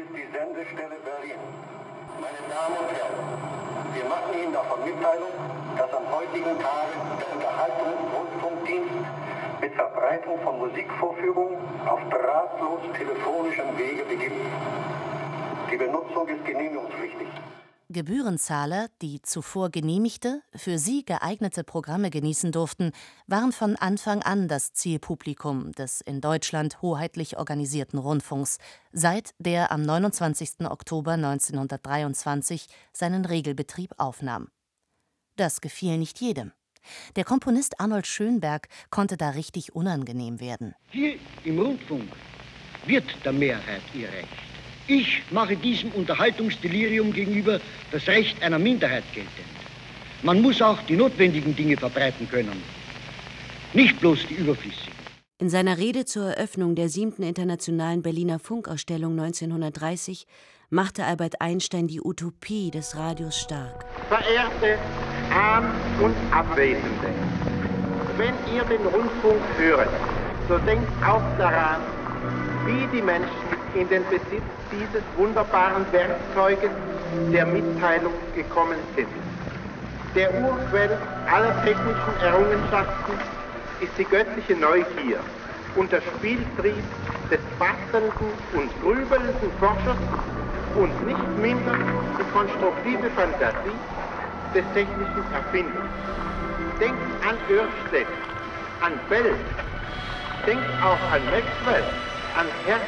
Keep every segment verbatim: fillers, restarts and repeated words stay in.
ist die Sendestelle Berlin. Meine Damen und Herren, wir machen Ihnen davon Mitteilung, dass am heutigen Tage der Unterhaltungsrundfunkdienst mit Verbreitung von Musikvorführungen auf drahtlos telefonischem Wege beginnt. Die Benutzung ist genehmigungspflichtig. Gebührenzahler, die zuvor genehmigte, für sie geeignete Programme genießen durften, waren von Anfang an das Zielpublikum des in Deutschland hoheitlich organisierten Rundfunks, seit der am neunundzwanzigsten Oktober neunzehnhundertdreiundzwanzig seinen Regelbetrieb aufnahm. Das gefiel nicht jedem. Der Komponist Arnold Schönberg konnte da richtig unangenehm werden. Hier im Rundfunk wird der Mehrheit ihr Recht. Ich mache diesem Unterhaltungsdelirium gegenüber das Recht einer Minderheit geltend. Man muss auch die notwendigen Dinge verbreiten können, nicht bloß die überflüssigen. In seiner Rede zur Eröffnung der siebten Internationalen Berliner Funkausstellung neunzehnhundertdreißig machte Albert Einstein die Utopie des Radios stark. Verehrte Ahn- und Abwesende, wenn ihr den Rundfunk hört, so denkt auch daran, wie die Menschen in den Besitz dieses wunderbaren Werkzeuges der Mitteilung gekommen sind. Der Urquell aller technischen Errungenschaften ist die göttliche Neugier und der Spieltrieb des bastelnden und grübelnden Forschers und nicht minder die konstruktive Fantasie des technischen Erfinders. Denkt an Ørsted, an Bell, denkt auch an Maxwell, an Hertz.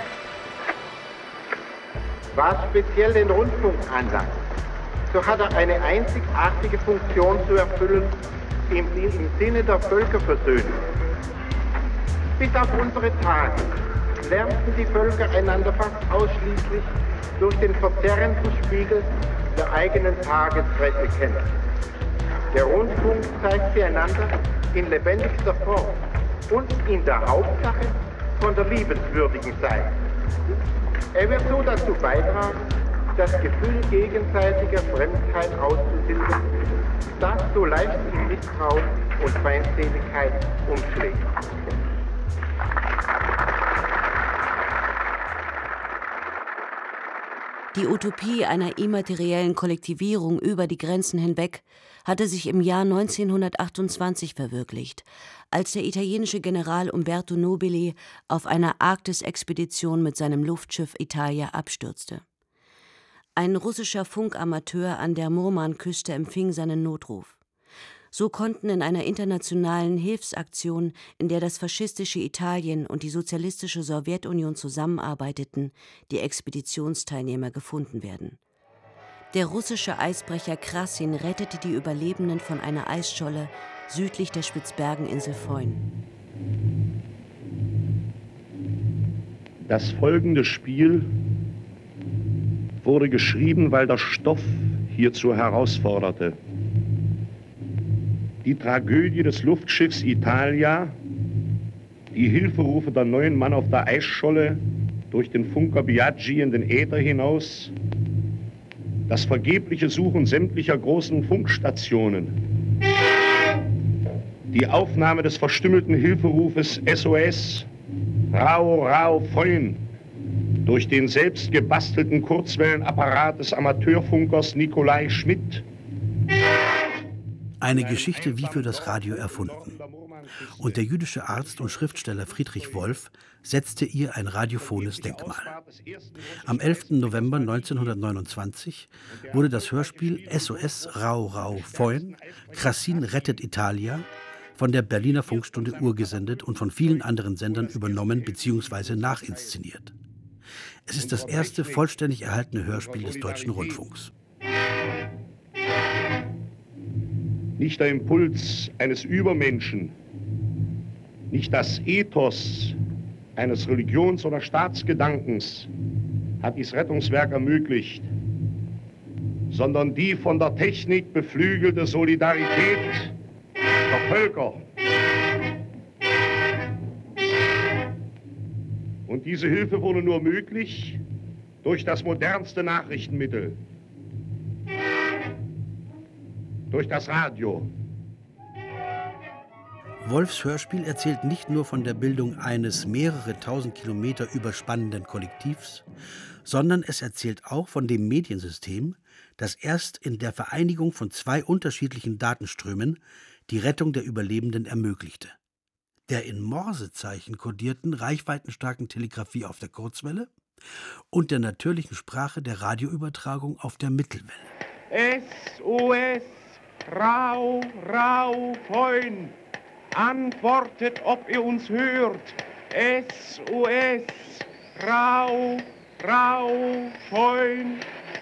Was speziell den Rundfunk anlangt, so hat er eine einzigartige Funktion zu erfüllen im, im Sinne der Völkerversöhnung. Bis auf unsere Tage lernten die Völker einander fast ausschließlich durch den verzerrenden Spiegel der eigenen Tagespresse kennen. Der Rundfunk zeigt sie einander in lebendigster Form und in der Hauptsache von der liebenswürdigen Seite. Er wird so dazu beitragen, das Gefühl gegenseitiger Fremdheit auszutilgen, das so leicht in Misstrauen und Feindseligkeit umschlägt. Die Utopie einer immateriellen Kollektivierung über die Grenzen hinweg hatte sich im Jahr neunzehnhundertachtundzwanzig verwirklicht, als der italienische General Umberto Nobile auf einer Arktis-Expedition mit seinem Luftschiff Italia abstürzte. Ein russischer Funkamateur an der Murman-Küste empfing seinen Notruf. So konnten in einer internationalen Hilfsaktion, in der das faschistische Italien und die sozialistische Sowjetunion zusammenarbeiteten, die Expeditionsteilnehmer gefunden werden. Der russische Eisbrecher Krassin rettete die Überlebenden von einer Eisscholle südlich der Spitzbergeninsel Foyn. Das folgende Spiel wurde geschrieben, weil der Stoff hierzu herausforderte. Die Tragödie des Luftschiffs Italia, die Hilferufe der neuen Mann auf der Eisscholle durch den Funker Biaggi in den Äther hinaus, das vergebliche Suchen sämtlicher großen Funkstationen, die Aufnahme des verstümmelten Hilferufes S O S, Rau, Rau, Foyn, durch den selbst gebastelten Kurzwellenapparat des Amateurfunkers Nikolai Schmidt. Eine Geschichte wie für das Radio erfunden. Und der jüdische Arzt und Schriftsteller Friedrich Wolf setzte ihr ein radiophones Denkmal. Am elften November neunzehnhundertneunundzwanzig wurde das Hörspiel S O S Rau Rau Foyn, Krassin rettet Italia von der Berliner Funkstunde urgesendet und von vielen anderen Sendern übernommen bzw. nachinszeniert. Es ist das erste vollständig erhaltene Hörspiel des Deutschen Rundfunks. Nicht der Impuls eines Übermenschen, nicht das Ethos eines Religions- oder Staatsgedankens hat dieses Rettungswerk ermöglicht, sondern die von der Technik beflügelte Solidarität der Völker. Und diese Hilfe wurde nur möglich durch das modernste Nachrichtenmittel, durch das Radio. Wolfs Hörspiel erzählt nicht nur von der Bildung eines mehrere tausend Kilometer überspannenden Kollektivs, sondern es erzählt auch von dem Mediensystem, das erst in der Vereinigung von zwei unterschiedlichen Datenströmen die Rettung der Überlebenden ermöglichte. Der in Morsezeichen kodierten, reichweitenstarken Telegrafie auf der Kurzwelle und der natürlichen Sprache der Radioübertragung auf der Mittelwelle. S O S, Rau, Rau, Freund, antwortet, ob ihr uns hört. S O S, Rau, Rau, Freund.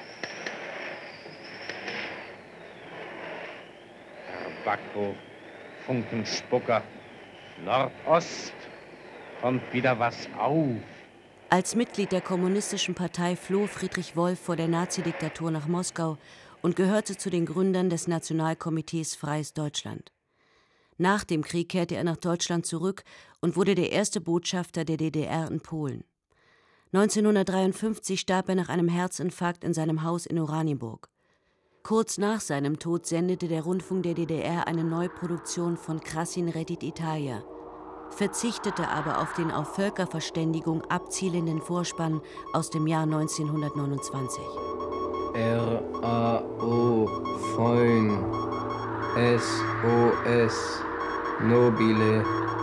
Herr Backo, Funkenspucker, Nordost, kommt wieder was auf. Als Mitglied der Kommunistischen Partei floh Friedrich Wolf vor der Nazidiktatur nach Moskau und gehörte zu den Gründern des Nationalkomitees Freies Deutschland. Nach dem Krieg kehrte er nach Deutschland zurück und wurde der erste Botschafter der D D R in Polen. neunzehnhundertdreiundfünfzig starb er nach einem Herzinfarkt in seinem Haus in Oranienburg. Kurz nach seinem Tod sendete der Rundfunk der D D R eine Neuproduktion von Krasin rettit Italia, verzichtete aber auf den auf Völkerverständigung abzielenden Vorspann aus dem Jahr neunzehnhundertneunundzwanzig. R A O, Freund, S O S, Nobile,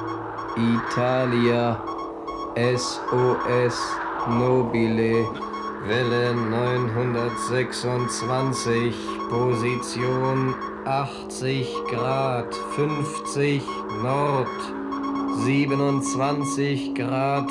Italia, S O S, Nobile, Welle neunhundertsechsundzwanzig, Position achtzig Grad, fünfzig Nord, siebenundzwanzig Grad,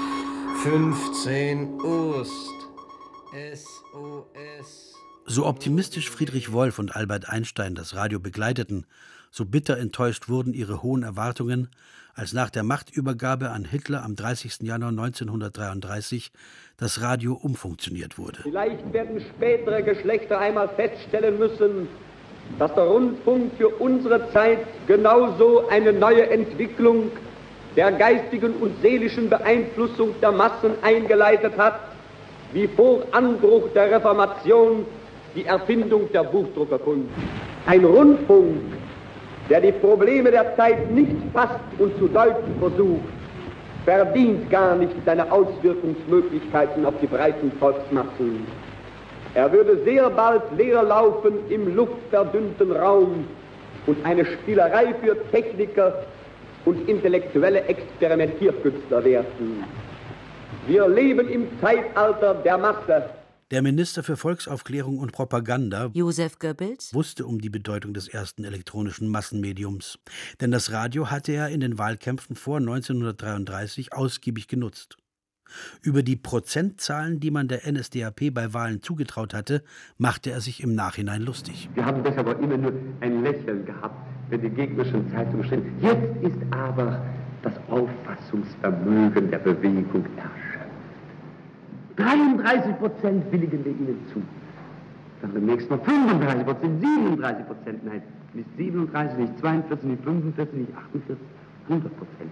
fünfzehn Ost, S O S. So optimistisch Friedrich Wolf und Albert Einstein das Radio begleiteten, so bitter enttäuscht wurden ihre hohen Erwartungen, als nach der Machtübergabe an Hitler am dreißigsten Januar neunzehnhundertdreiunddreißig das Radio umfunktioniert wurde. Vielleicht werden spätere Geschlechter einmal feststellen müssen, dass der Rundfunk für unsere Zeit genauso eine neue Entwicklung der geistigen und seelischen Beeinflussung der Massen eingeleitet hat, wie vor Anbruch der Reformation die Erfindung der Buchdruckerkunst. Ein Rundfunk, der die Probleme der Zeit nicht fasst und zu deuten versucht, verdient gar nicht seine Auswirkungsmöglichkeiten auf die breiten Volksmassen. Er würde sehr bald leer laufen im luftverdünnten Raum und eine Spielerei für Techniker und intellektuelle Experimentierkünstler werden. Wir leben im Zeitalter der Masse. Der Minister für Volksaufklärung und Propaganda, Josef Goebbels, wusste um die Bedeutung des ersten elektronischen Massenmediums. Denn das Radio hatte er in den Wahlkämpfen vor neunzehnhundertdreiunddreißig ausgiebig genutzt. Über die Prozentzahlen, die man der N S D A P bei Wahlen zugetraut hatte, machte er sich im Nachhinein lustig. Wir haben deshalb auch immer nur ein Lächeln gehabt, wenn die gegnerischen Zeitungen stehen. Jetzt ist aber das Auffassungsvermögen der Bewegung erschöpft. dreiunddreißig Prozent willigen wir ihnen zu. Dann beim nächsten Mal fünfunddreißig Prozent, siebenunddreißig Prozent. Nein, nicht siebenunddreißig, nicht zweiundvierzig, nicht fünfundvierzig, nicht achtundvierzig, hundert Prozent.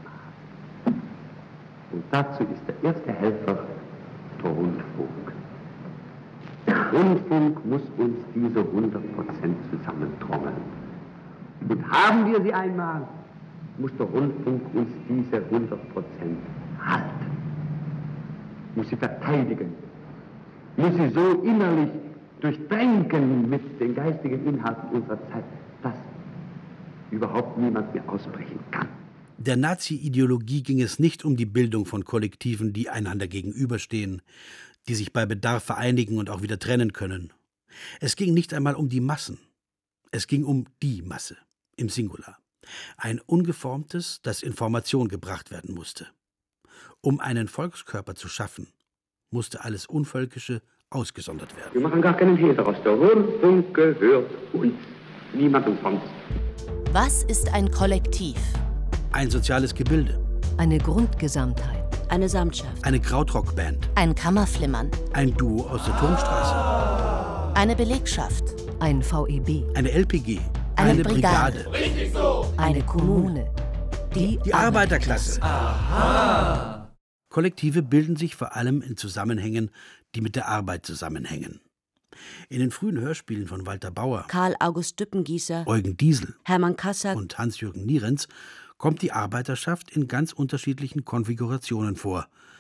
Und dazu ist der erste Helfer der Rundfunk. Der Rundfunk muss uns diese hundert Prozent zusammentrommeln. Und haben wir sie einmal, muss der Rundfunk uns diese hundert Prozent halten. Muss sie verteidigen. Muss sie so innerlich durchtränken mit den geistigen Inhalten unserer Zeit, dass überhaupt niemand mehr ausbrechen kann. Der Nazi-Ideologie ging es nicht um die Bildung von Kollektiven, die einander gegenüberstehen, die sich bei Bedarf vereinigen und auch wieder trennen können. Es ging nicht einmal um die Massen. Es ging um die Masse, im Singular. Ein ungeformtes, das Information gebracht werden musste. Um einen Volkskörper zu schaffen, musste alles Unvölkische ausgesondert werden. Wir machen gar keinen Hehl daraus. Der Rundfunk gehört uns, niemandem sonst. Was ist ein Kollektiv? Ein soziales Gebilde. Eine Grundgesamtheit. Eine Samtschaft. Eine Krautrockband. Ein Kammerflimmern. Ein Duo aus der Turmstraße. Eine Belegschaft. Ein V E B. Eine L P G. Eine, eine Brigade. Brigade. Richtig so. Eine Kommune. Die, die Arbeiterklasse. Aha. Kollektive bilden sich vor allem in Zusammenhängen, die mit der Arbeit zusammenhängen. In den frühen Hörspielen von Walter Bauer, Karl August Düppengießer, Eugen Diesel, Hermann Kassack und Hans-Jürgen Nierenz kommt die Arbeiterschaft in ganz unterschiedlichen Konfigurationen vor.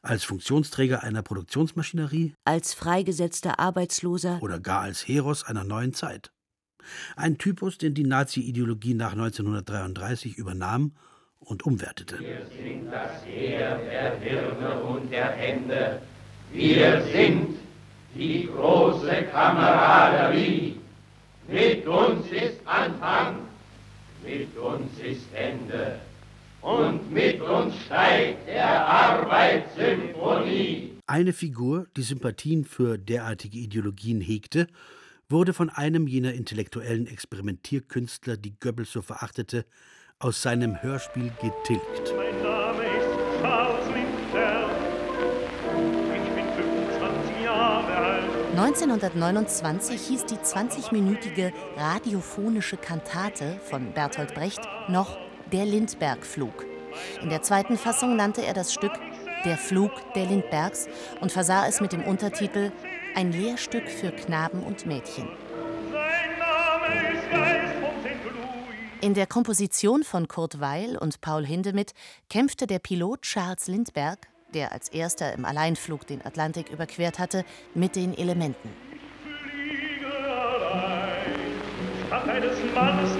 Als Funktionsträger einer Produktionsmaschinerie, als freigesetzter Arbeitsloser oder gar als Heros einer neuen Zeit. Ein Typus, den die Nazi-Ideologie nach neunzehnhundertdreiunddreißig übernahm und umwertete. Wir sind das Heer der Hirne und der Hände. Wir sind die große Kameraderie. Mit uns ist Anfang, mit uns ist Ende. Und mit uns steigt der Arbeitssymphonie. Eine Figur, die Sympathien für derartige Ideologien hegte, wurde von einem jener intellektuellen Experimentierkünstler, die Goebbels so verachtete, aus seinem Hörspiel getilgt. Mein Name ist Charles Lindbergh. Ich bin fünfundzwanzig Jahre alt. neunzehnhundertneunundzwanzig hieß die zwanzigminütige radiophonische Kantate von Bertolt Brecht noch Der Lindbergh-Flug. In der zweiten Fassung nannte er das Stück Der Flug der Lindberghs und versah es mit dem Untertitel Ein Lehrstück für Knaben und Mädchen. In der Komposition von Kurt Weill und Paul Hindemith kämpfte der Pilot Charles Lindbergh, der als erster im Alleinflug den Atlantik überquert hatte, mit den Elementen. Statt eines Mannes